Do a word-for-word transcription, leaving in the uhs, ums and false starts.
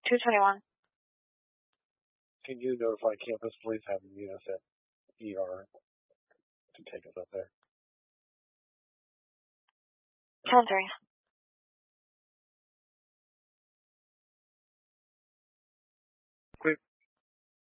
two twenty-one. Can you notify campus police having meet us at E R to take us up there? ten three. Quick